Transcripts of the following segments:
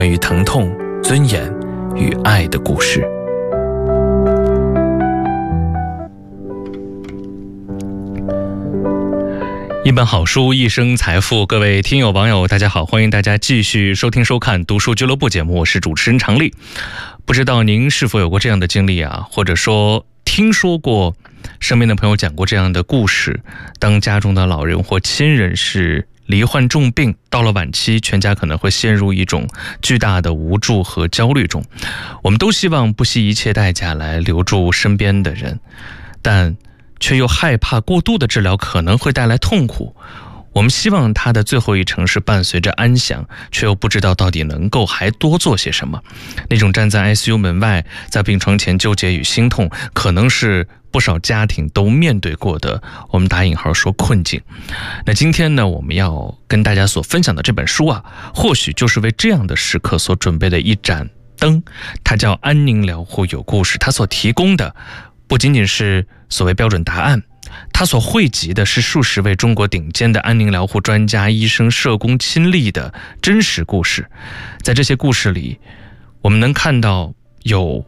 关于疼痛、尊严与爱的故事。一本好书，一生财富。各位听友网友大家好，欢迎大家继续收听收看读书俱乐部节目，我是主持人常丽。不知道您是否有过这样的经历啊，或者说听说过身边的朋友讲过这样的故事，当家中的老人或亲人是罹患重病，到了晚期，全家可能会陷入一种巨大的无助和焦虑中。我们都希望不惜一切代价来留住身边的人，但却又害怕过度的治疗可能会带来痛苦。我们希望他的最后一程是伴随着安详，却又不知道到底能够还多做些什么。那种站在 ICU 门外，在病床前纠结与心痛，可能是不少家庭都面对过的，我们打引号说困境。那今天呢，我们要跟大家所分享的这本书啊，或许就是为这样的时刻所准备的一盏灯。它叫安宁疗护有故事，它所提供的不仅仅是所谓标准答案，它所汇集的是数十位中国顶尖的安宁疗护专家、医生、社工亲历的真实故事。在这些故事里，我们能看到有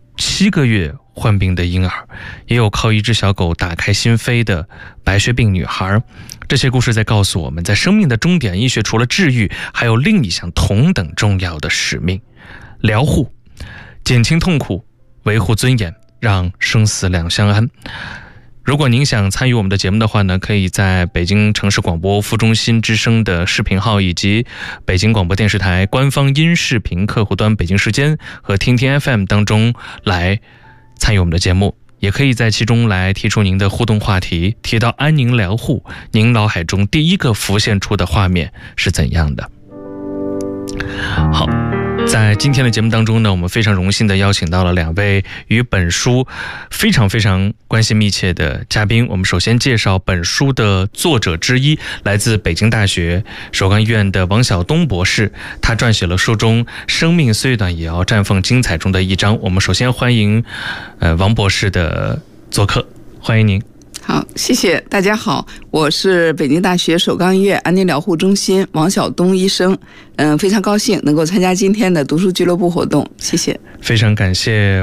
7个月患病的婴儿，也有靠一只小狗打开心扉的白血病女孩。这些故事在告诉我们，在生命的终点，医学除了治愈，还有另一项同等重要的使命：疗护，减轻痛苦，维护尊严，让生死两相安。如果您想参与我们的节目的话呢，可以在北京城市广播副中心之声的视频号，以及北京广播电视台官方音视频客户端北京时间和听听 FM 当中来参与我们的节目，也可以在其中来提出您的互动话题。提到安宁疗护，您脑海中第一个浮现出的画面是怎样的？好，在今天的节目当中呢，我们非常荣幸的邀请到了2位与本书非常关系密切的嘉宾。我们首先介绍本书的作者之一，来自北京大学首钢医院的王晓东博士，他撰写了书中生命虽短也要绽放精彩中的一章。我们首先欢迎王博士的做客，欢迎您。 好，谢谢，大家好，我是北京大学首钢医院安宁疗护中心王晓东医生。非常高兴能够参加今天的读书俱乐部活动，谢谢。 非常感谢